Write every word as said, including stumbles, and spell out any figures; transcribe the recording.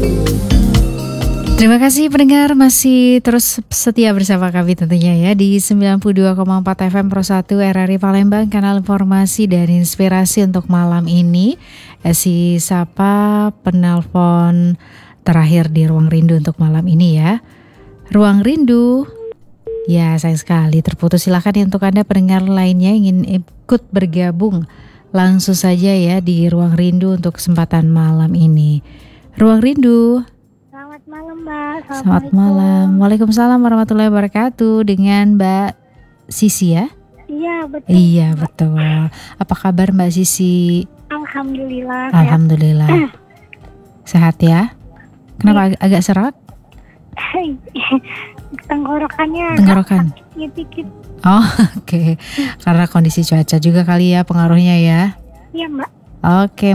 Terima kasih pendengar masih terus setia bersama kami tentunya ya di sembilan puluh dua koma empat F M Pro satu R R I Palembang, kanal informasi dan inspirasi untuk malam ini. Si sapa penelpon terakhir di Ruang Rindu untuk malam ini ya. Ruang Rindu. Ya, sayang sekali terputus. Silakan ya untuk Anda pendengar lainnya ingin ikut bergabung langsung saja ya di Ruang Rindu untuk kesempatan malam ini. Ruang Rindu. Selamat malam Mbak. Selamat malam. Waalaikumsalam warahmatullahi wabarakatuh. Dengan Mbak Sisi ya? Iya betul. Iya betul. Apa kabar Mbak Sisi? Alhamdulillah. Alhamdulillah. Sehat ya? Kenapa ag- agak serak? Tenggorokannya. Tenggorokan. Dikit-dikit. Oh oke. Okay. Karena kondisi cuaca juga kali ya pengaruhnya ya. Iya Mbak. Oke. Okay.